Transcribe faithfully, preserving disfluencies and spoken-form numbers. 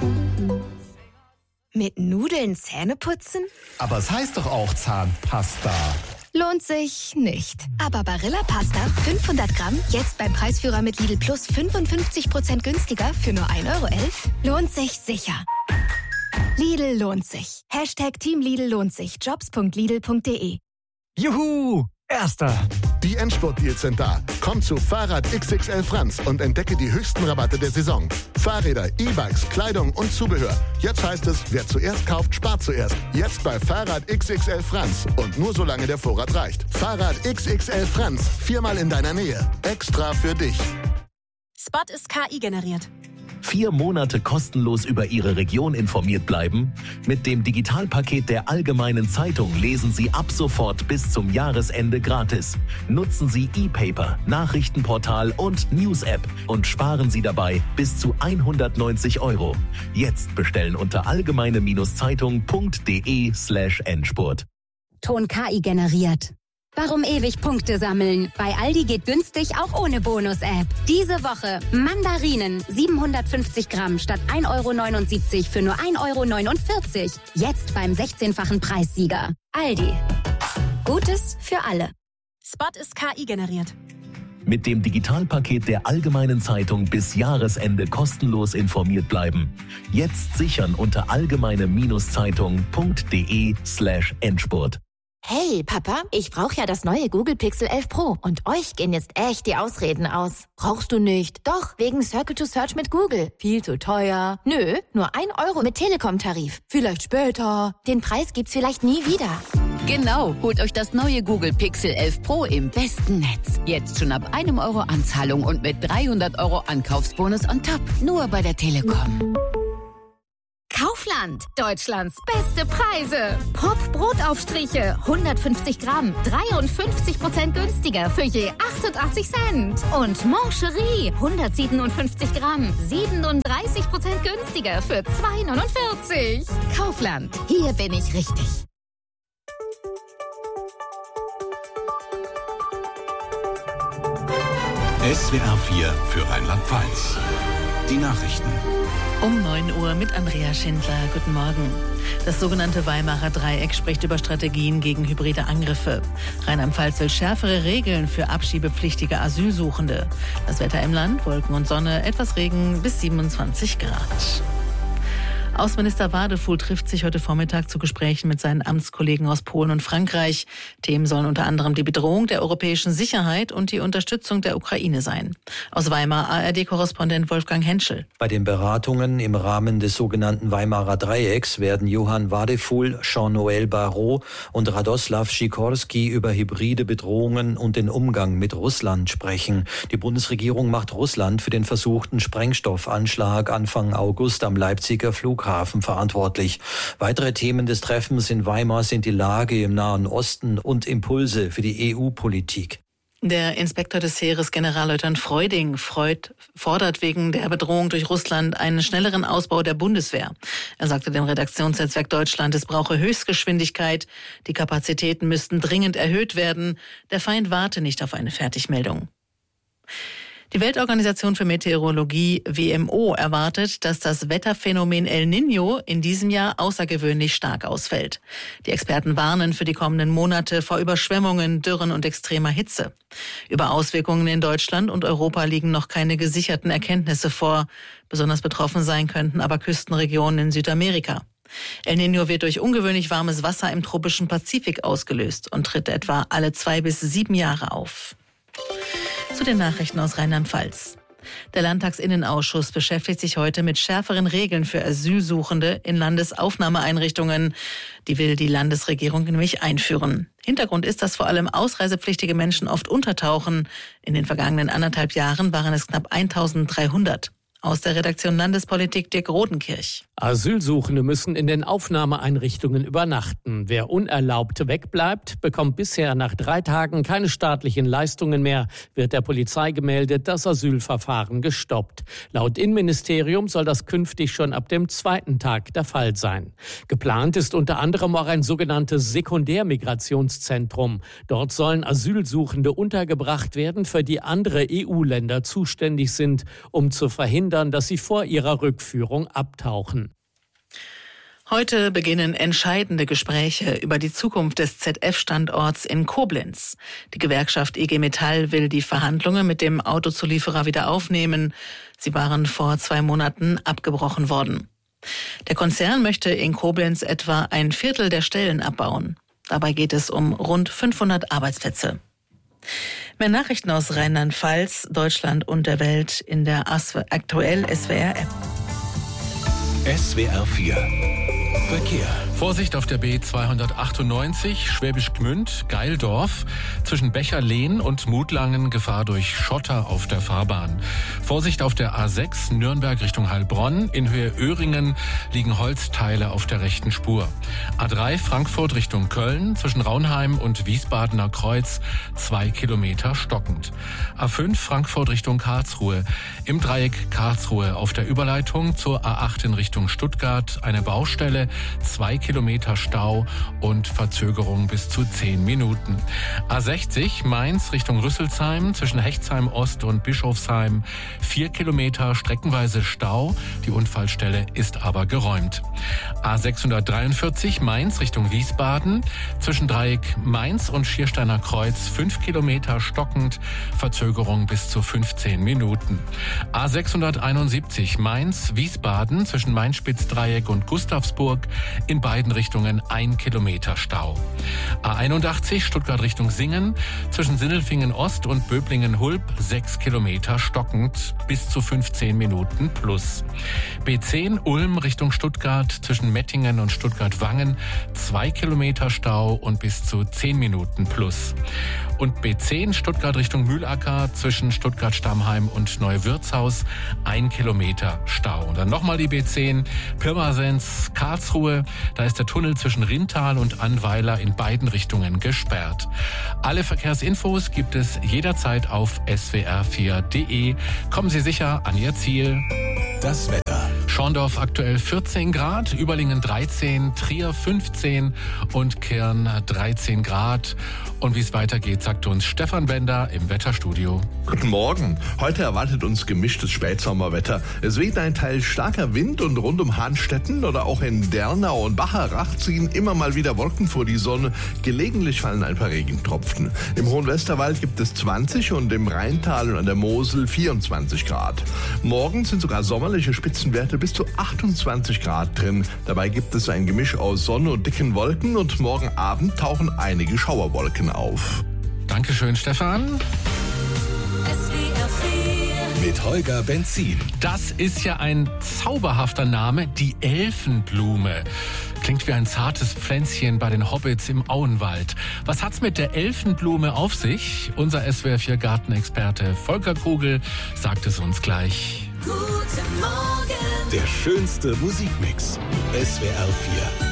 Mit Nudeln Zähne putzen? Aber es heißt doch auch Zahnpasta. Lohnt sich nicht. Aber Barilla Pasta fünfhundert Gramm, jetzt beim Preisführer mit Lidl Plus fünfundfünfzig Prozent günstiger für nur ein Euro elf, lohnt sich sicher. Lidl lohnt sich. Hashtag Team Lidl lohnt sich. jobs punkt lidl punkt de. Juhu! Erster! Die Endspurt-Deals sind da. Komm zu Fahrrad X X L Franz und entdecke die höchsten Rabatte der Saison. Fahrräder, E-Bikes, Kleidung und Zubehör. Jetzt heißt es, wer zuerst kauft, spart zuerst. Jetzt bei Fahrrad X X L Franz. Und nur solange der Vorrat reicht. Fahrrad X X L Franz. Viermal in deiner Nähe. Extra für dich. Spot ist K I generiert. Vier Monate kostenlos über Ihre Region informiert bleiben? Mit dem Digitalpaket der Allgemeinen Zeitung lesen Sie ab sofort bis zum Jahresende gratis. Nutzen Sie E-Paper, Nachrichtenportal und News-App und sparen Sie dabei bis zu hundertneunzig Euro. Jetzt bestellen unter allgemeine-zeitung punkt de slash Endspurt. Ton K I generiert. Warum ewig Punkte sammeln? Bei Aldi geht günstig auch ohne Bonus-App. Diese Woche Mandarinen siebenhundertfünfzig Gramm statt ein Euro neunundsiebzig für nur ein Euro neunundvierzig. Jetzt beim sechzehnfachen Preissieger. Aldi. Gutes für alle. Spot ist K I generiert. Mit dem Digitalpaket der Allgemeinen Zeitung bis Jahresende kostenlos informiert bleiben. Jetzt sichern unter allgemeine-zeitung punkt de slash Endspurt. Hey, Papa, ich brauche ja das neue Google Pixel elf Pro und euch gehen jetzt echt die Ausreden aus. Brauchst du nicht? Doch, wegen Circle to Search mit Google. Viel zu teuer. Nö, nur ein Euro mit Telekom-Tarif. Vielleicht später. Den Preis gibt's vielleicht nie wieder. Genau, holt euch das neue Google Pixel elf Pro im besten Netz. Jetzt schon ab einem Euro Anzahlung und mit dreihundert Euro Ankaufsbonus on top. Nur bei der Telekom. Kaufland, Deutschlands beste Preise. Pop Brotaufstriche, hundertfünfzig Gramm, dreiundfünfzig Prozent günstiger für je achtundachtzig Cent. Und Mancherie, hundertsiebenundfünfzig Gramm, siebenunddreißig Prozent günstiger für zwei neunundvierzig. Kaufland, hier bin ich richtig. S W R vier für Rheinland-Pfalz. Die Nachrichten. Um neun Uhr mit Andrea Schindler. Guten Morgen. Das sogenannte Weimarer Dreieck spricht über Strategien gegen hybride Angriffe. Rheinland-Pfalz will schärfere Regeln für abschiebepflichtige Asylsuchende. Das Wetter im Land, Wolken und Sonne, etwas Regen bis siebenundzwanzig Grad. Außenminister Wadefuhl trifft sich heute Vormittag zu Gesprächen mit seinen Amtskollegen aus Polen und Frankreich. Themen sollen unter anderem die Bedrohung der europäischen Sicherheit und die Unterstützung der Ukraine sein. Aus Weimar A R D-Korrespondent Wolfgang Henschel. Bei den Beratungen im Rahmen des sogenannten Weimarer Dreiecks werden Johann Wadefuhl, Jean-Noël Barrot und Radoslav Sikorski über hybride Bedrohungen und den Umgang mit Russland sprechen. Die Bundesregierung macht Russland für den versuchten Sprengstoffanschlag Anfang August am Leipziger Flughafen verantwortlich. Weitere Themen des Treffens in Weimar sind die Lage im Nahen Osten und Impulse für die E U-Politik. Der Inspektor des Heeres, Generalleutnant Freuding, Freud, fordert wegen der Bedrohung durch Russland einen schnelleren Ausbau der Bundeswehr. Er sagte dem Redaktionsnetzwerk Deutschland, es brauche Höchstgeschwindigkeit, die Kapazitäten müssten dringend erhöht werden, der Feind warte nicht auf eine Fertigmeldung. Die Weltorganisation für Meteorologie W M O erwartet, dass das Wetterphänomen El Niño in diesem Jahr außergewöhnlich stark ausfällt. Die Experten warnen für die kommenden Monate vor Überschwemmungen, Dürren und extremer Hitze. Über Auswirkungen in Deutschland und Europa liegen noch keine gesicherten Erkenntnisse vor. Besonders betroffen sein könnten aber Küstenregionen in Südamerika. El Niño wird durch ungewöhnlich warmes Wasser im tropischen Pazifik ausgelöst und tritt etwa alle zwei bis sieben Jahre auf. Zu den Nachrichten aus Rheinland-Pfalz. Der Landtagsinnenausschuss beschäftigt sich heute mit schärferen Regeln für Asylsuchende in Landesaufnahmeeinrichtungen. Die will die Landesregierung nämlich einführen. Hintergrund ist, dass vor allem ausreisepflichtige Menschen oft untertauchen. In den vergangenen anderthalb Jahren waren es knapp eintausenddreihundert. Aus der Redaktion Landespolitik Dirk Rodenkirch. Asylsuchende müssen in den Aufnahmeeinrichtungen übernachten. Wer unerlaubt wegbleibt, bekommt bisher nach drei Tagen keine staatlichen Leistungen mehr. Wird der Polizei gemeldet, das Asylverfahren gestoppt. Laut Innenministerium soll das künftig schon ab dem zweiten Tag der Fall sein. Geplant ist unter anderem auch ein sogenanntes Sekundärmigrationszentrum. Dort sollen Asylsuchende untergebracht werden, für die andere E U-Länder zuständig sind, um zu verhindern, verhindern, dass sie vor ihrer Rückführung abtauchen. Heute beginnen entscheidende Gespräche über die Zukunft des Z F-Standorts in Koblenz. Die Gewerkschaft I G Metall will die Verhandlungen mit dem Autozulieferer wieder aufnehmen. Sie waren vor zwei Monaten abgebrochen worden. Der Konzern möchte in Koblenz etwa ein Viertel der Stellen abbauen. Dabei geht es um rund fünfhundert Arbeitsplätze. Mehr Nachrichten aus Rheinland-Pfalz, Deutschland und der Welt in der aktuell S W R-App. S W R vier Verkehr. Vorsicht auf der B zweihundertachtundneunzig, Schwäbisch Gmünd, Geildorf. Zwischen Becherlehn und Mutlangen Gefahr durch Schotter auf der Fahrbahn. Vorsicht auf der A sechs, Nürnberg Richtung Heilbronn. In Höhe Öhringen liegen Holzteile auf der rechten Spur. A drei, Frankfurt Richtung Köln. Zwischen Raunheim und Wiesbadener Kreuz zwei Kilometer stockend. A fünf, Frankfurt Richtung Karlsruhe. Im Dreieck Karlsruhe auf der Überleitung zur A acht in Richtung Stuttgart eine Baustelle. Zwei Kilometer Stau und Verzögerung bis zu zehn Minuten. A sechzig, Mainz Richtung Rüsselsheim, zwischen Hechtsheim Ost und Bischofsheim. Vier Kilometer streckenweise Stau. Die Unfallstelle ist aber geräumt. A sechshundertdreiundvierzig, Mainz Richtung Wiesbaden, zwischen Dreieck Mainz und Schiersteiner Kreuz. Fünf Kilometer stockend. Verzögerung bis zu fünfzehn Minuten. A sechshunderteinundsiebzig, Mainz Wiesbaden, zwischen Mainspitzdreieck und Gustavsburg. In beiden Richtungen ein Kilometer Stau. A einundachtzig, Stuttgart Richtung Singen, zwischen Sindelfingen Ost und Böblingen-Hulb sechs Kilometer stockend, bis zu fünfzehn Minuten plus. B zehn, Ulm Richtung Stuttgart, zwischen Mettingen und Stuttgart-Wangen zwei Kilometer Stau und bis zu zehn Minuten plus. Und B zehn, Stuttgart Richtung Mühlacker, zwischen Stuttgart-Stammheim und Neuwirtshaus ein Kilometer Stau. Und dann nochmal die B zehn, Pirmasens, Karlsruhe. Da ist der Tunnel zwischen Rintal und Annweiler in beiden Richtungen gesperrt. Alle Verkehrsinfos gibt es jederzeit auf S W R vier Punkt de. Kommen Sie sicher an Ihr Ziel. Das Wetter. Schorndorf aktuell vierzehn Grad, Überlingen dreizehn, Trier fünfzehn und Kirn dreizehn Grad. Und wie es weitergeht, sagt uns Stefan Bender im Wetterstudio. Guten Morgen. Heute erwartet uns gemischtes Spätsommerwetter. Es weht ein Teil starker Wind und rund um Hahnstetten oder auch in Dernau und Bacharach ziehen immer mal wieder Wolken vor die Sonne. Gelegentlich fallen ein paar Regentropfen. Im Hohen Westerwald gibt es zwanzig und im Rheintal und an der Mosel vierundzwanzig Grad. Morgen sind sogar sommerliche Spitzenwerte bis zu achtundzwanzig Grad drin. Dabei gibt es ein Gemisch aus Sonne und dicken Wolken und morgen Abend tauchen einige Schauerwolken auf. Dankeschön, Stefan. Mit Holger Benzin. Das ist ja ein zauberhafter Name, die Elfenblume. Klingt wie ein zartes Pflänzchen bei den Hobbits im Auenwald. Was hat's mit der Elfenblume auf sich? Unser S W R vier Gartenexperte Volker Kugel sagt es uns gleich. Guten Morgen. Der schönste Musikmix. S W R vier.